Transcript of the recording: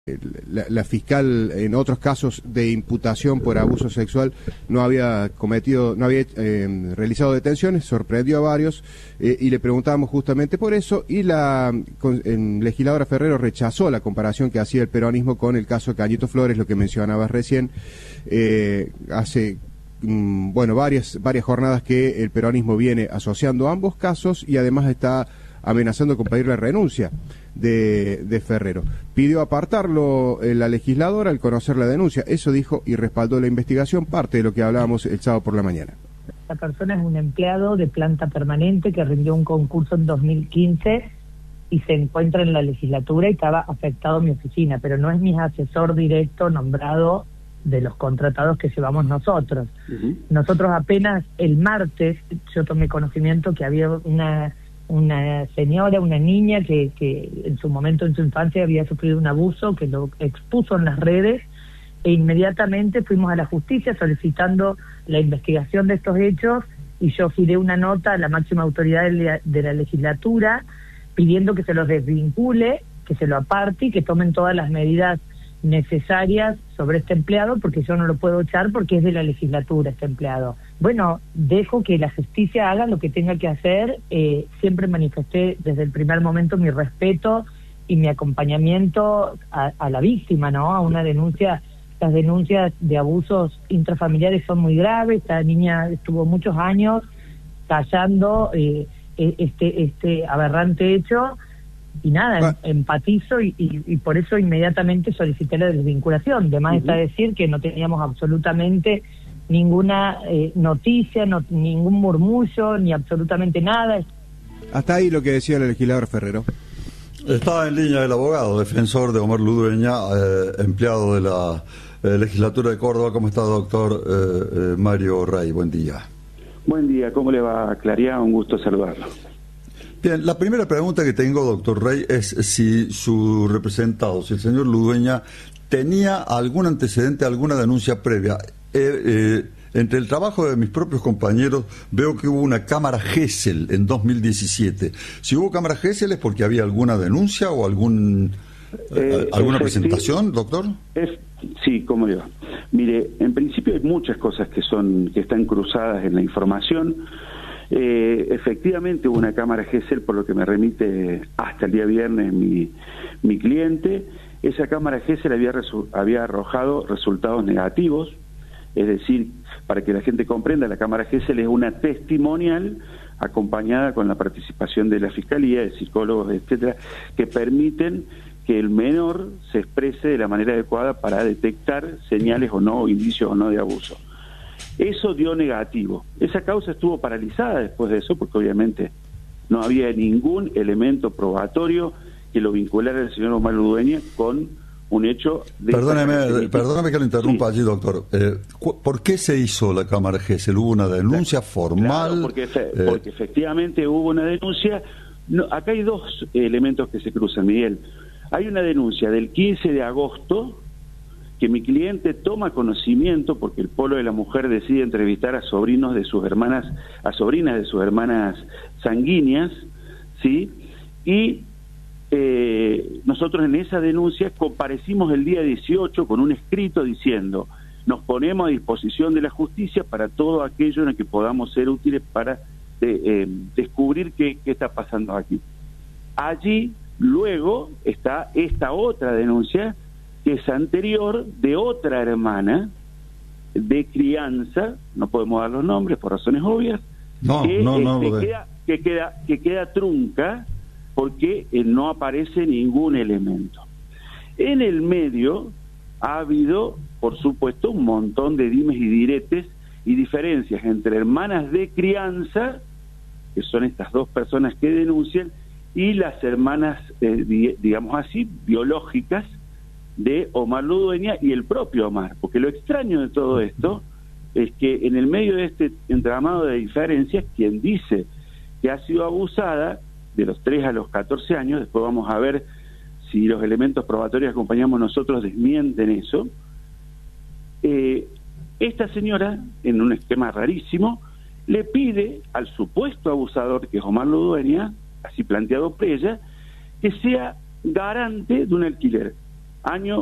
la fiscal en otros casos de imputación por abuso sexual no había realizado detenciones, sorprendió a varios y le preguntábamos justamente por eso, y la legisladora Ferrero rechazó la comparación que hacía el peronismo con el caso Cañito Flores, lo que mencionabas recién. Hace varias jornadas que el peronismo viene asociando ambos casos y además está amenazando con pedir la renuncia de Ferrero. Pidió apartarlo la legisladora al conocer la denuncia. Eso dijo y respaldó la investigación, parte de lo que hablábamos el sábado por la mañana. Esta persona es un empleado de planta permanente que rindió un concurso en 2015 y se encuentra en la legislatura y estaba afectado mi oficina, pero no es mi asesor directo nombrado de los contratados que llevamos nosotros. Nosotros apenas el martes yo tomé conocimiento que había una señora, una niña que en su momento, en su infancia, había sufrido un abuso, que lo expuso en las redes, e inmediatamente fuimos a la justicia solicitando la investigación de estos hechos, y yo giré una nota a la máxima autoridad de la legislatura pidiendo que se los desvincule, que se lo aparte y que tomen todas las medidas necesarias sobre este empleado, porque yo no lo puedo echar porque es de la legislatura este empleado. Bueno, dejo que la justicia haga lo que tenga que hacer. Siempre manifesté desde el primer momento mi respeto y mi acompañamiento a la víctima, ¿no? A una denuncia. Las denuncias de abusos intrafamiliares son muy graves. Esta niña estuvo muchos años callando este aberrante hecho. Y nada, empatizo y por eso inmediatamente solicité la desvinculación. Además está decir que no teníamos absolutamente ninguna noticia, ningún murmullo, ni absolutamente nada. Hasta ahí lo que decía el legislador Ferrero. Está en línea el abogado, defensor de Omar Ludueña, empleado de la legislatura de Córdoba. ¿Cómo está, doctor Mario Rey? Buen día. Buen día, ¿cómo le va, Claridad? Un gusto saludarlo. Bien, la primera pregunta que tengo, doctor Rey, es si su representado, si el señor Ludueña, tenía algún antecedente, alguna denuncia previa. Entre el trabajo de mis propios compañeros veo que hubo una cámara Gesell en 2017. Si hubo cámara Gesell, ¿es porque había alguna denuncia o alguna presentación, doctor? Sí, ¿cómo le va? Mire, en principio hay muchas cosas que están cruzadas en la información. Efectivamente hubo una cámara Gesell, por lo que me remite hasta el día viernes mi cliente. Esa cámara Gesell había arrojado resultados negativos, es decir, para que la gente comprenda, la cámara Gesell es una testimonial acompañada con la participación de la Fiscalía, de psicólogos, etcétera, que permiten que el menor se exprese de la manera adecuada para detectar señales o no, o indicios o no de abuso. Eso dio negativo. Esa causa estuvo paralizada después de eso, porque obviamente no había ningún elemento probatorio que lo vinculara al señor Omar Ludueña con un hecho de... Perdóneme que lo interrumpa allí, doctor. ¿Por qué se hizo la cámara Gesell? ¿Hubo una denuncia formal? Claro, porque efectivamente hubo una denuncia. No, acá hay dos elementos que se cruzan, Miguel. Hay una denuncia del 15 de agosto que mi cliente toma conocimiento porque el Polo de la Mujer decide entrevistar a sobrinos de sus hermanas, a sobrinas de sus hermanas sanguíneas, ¿sí? Y nosotros en esa denuncia comparecimos el día 18 con un escrito diciendo: nos ponemos a disposición de la justicia para todo aquello en el que podamos ser útiles para descubrir qué está pasando aquí. Allí luego está esta otra denuncia que es anterior, de otra hermana de crianza, no podemos dar los nombres por razones obvias, que queda trunca porque no aparece ningún elemento. En el medio ha habido, por supuesto, un montón de dimes y diretes y diferencias entre hermanas de crianza, que son estas dos personas que denuncian, y las hermanas, digamos así, biológicas de Omar Ludueña y el propio Omar, porque lo extraño de todo esto es que en el medio de este entramado de diferencias, quien dice que ha sido abusada de los 3 a los 14 años, después vamos a ver si los elementos probatorios que acompañamos nosotros desmienten eso, esta señora, en un esquema rarísimo, le pide al supuesto abusador, que es Omar Ludueña, así planteado por ella, que sea garante de un alquiler. año